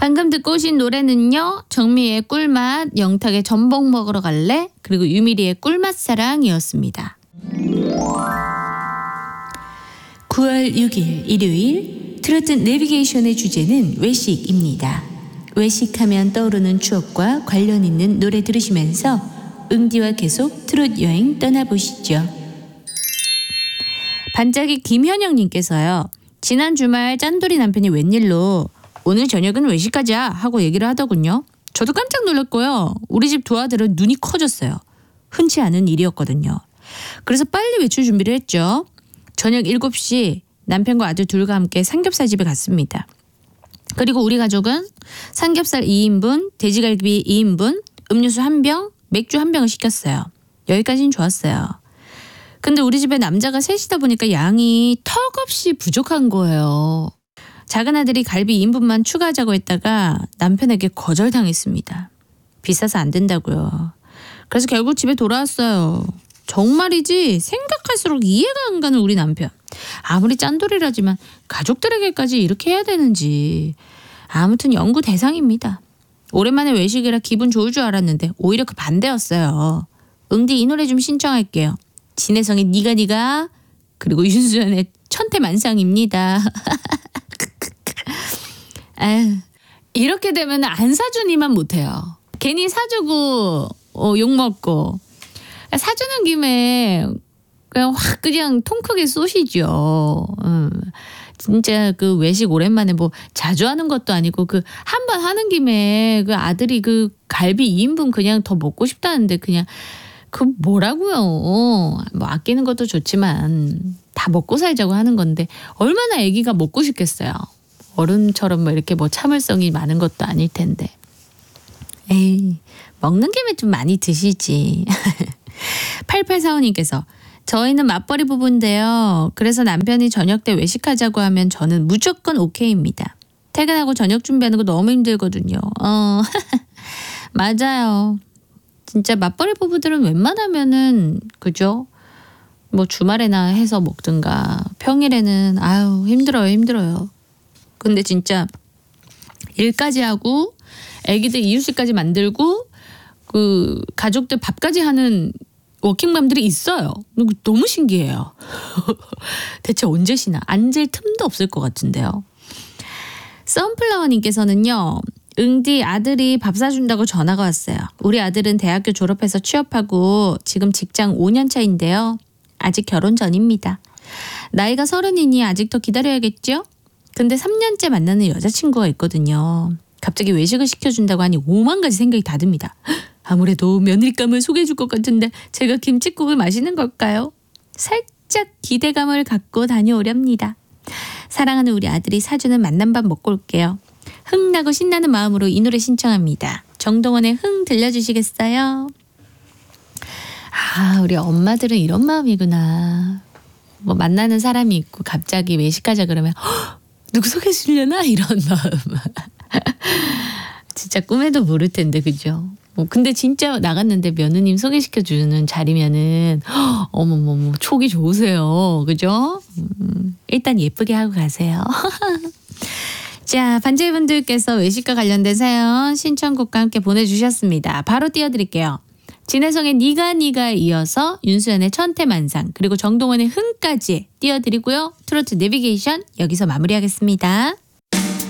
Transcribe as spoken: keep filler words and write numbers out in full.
방금 듣고 오신 노래는요. 정미의 꿀맛, 영탁의 전복 먹으러 갈래? 그리고 유미리의 꿀맛 사랑이었습니다. 구월 육일 일요일 트로트 내비게이션의 주제는 외식입니다. 외식하면 떠오르는 추억과 관련 있는 노래 들으시면서 응디와 계속 트롯 여행 떠나보시죠. 반짝이 김현영님께서요. 지난 주말 짠돌이 남편이 웬일로 오늘 저녁은 외식하자 하고 얘기를 하더군요. 저도 깜짝 놀랐고요. 우리 집 두 아들은 눈이 커졌어요. 흔치 않은 일이었거든요. 그래서 빨리 외출 준비를 했죠. 저녁 일곱 시 남편과 아들 둘과 함께 삼겹살 집에 갔습니다. 그리고 우리 가족은 삼겹살 이 인분, 돼지갈비 이 인분, 음료수 한 병, 맥주 한 병을 시켰어요. 여기까지는 좋았어요. 근데 우리 집에 남자가 셋이다 보니까 양이 턱없이 부족한 거예요. 작은 아들이 갈비 이 인분만 추가하자고 했다가 남편에게 거절당했습니다. 비싸서 안 된다고요. 그래서 결국 집에 돌아왔어요. 정말이지 생각할수록 이해가 안 가는 우리 남편. 아무리 짠돌이라지만 가족들에게까지 이렇게 해야 되는지. 아무튼 연구 대상입니다. 오랜만에 외식이라 기분 좋을 줄 알았는데 오히려 그 반대였어요. 응디 이 노래 좀 신청할게요. 진혜성의 니가 니가 그리고 윤수연의 천태만상입니다. 아유, 이렇게 되면 안 사주니만 못해요. 괜히 사주고 어, 욕먹고 사주는 김에 그냥 확 그냥 통 크게 쏘시죠. 음. 진짜 그 외식 오랜만에 뭐 자주 하는 것도 아니고 그 한 번 하는 김에 그 아들이 그 갈비 이 인분 그냥 더 먹고 싶다는데 그냥 그 뭐라고요. 뭐 아끼는 것도 좋지만 다 먹고 살자고 하는 건데 얼마나 아기가 먹고 싶겠어요. 어른처럼 뭐 이렇게 뭐 참을성이 많은 것도 아닐 텐데. 에이, 먹는 김에 좀 많이 드시지. 팔팔사오님께서 저희는 맞벌이 부부인데요. 그래서 남편이 저녁 때 외식하자고 하면 저는 무조건 오케이입니다. 퇴근하고 저녁 준비하는 거 너무 힘들거든요. 어, 맞아요. 진짜 맞벌이 부부들은 웬만하면은 그죠? 뭐 주말에나 해서 먹든가 평일에는 아유 힘들어요 힘들어요. 근데 진짜 일까지 하고 애기들 이유식까지 만들고 그 가족들 밥까지 하는 워킹맘들이 있어요. 너무 신기해요. 대체 언제 쉬나? 앉을 틈도 없을 것 같은데요. 썬플라워님께서는요. 응디 아들이 밥 사준다고 전화가 왔어요. 우리 아들은 대학교 졸업해서 취업하고 지금 직장 오 년 차인데요. 아직 결혼 전입니다. 나이가 서른이니 아직 더 기다려야겠죠? 근데 삼 년째 만나는 여자친구가 있거든요. 갑자기 외식을 시켜준다고 하니 오만 가지 생각이 다 듭니다. 아무래도 며느리감을 소개해줄 것 같은데 제가 김칫국을 마시는 걸까요? 살짝 기대감을 갖고 다녀오렵니다. 사랑하는 우리 아들이 사주는 만남밥 먹고 올게요. 흥나고 신나는 마음으로 이 노래 신청합니다. 정동원의 흥 들려주시겠어요? 아, 우리 엄마들은 이런 마음이구나. 뭐 만나는 사람이 있고 갑자기 외식하자 그러면 헉, 누구 소개해주려나? 이런 마음. 진짜 꿈에도 모를 텐데 그죠? 뭐 근데 진짜 나갔는데 며느님 소개시켜주는 자리면은 헉, 어머머머 촉이 좋으세요. 그죠? 음, 일단 예쁘게 하고 가세요. 자, 반제분들께서 외식과 관련된 사연 신청곡과 함께 보내주셨습니다. 바로 띄워드릴게요. 진혜성의 니가 니가 이어서 윤수연의 천태만상 그리고 정동원의 흥까지 띄워드리고요. 트로트 내비게이션 여기서 마무리하겠습니다.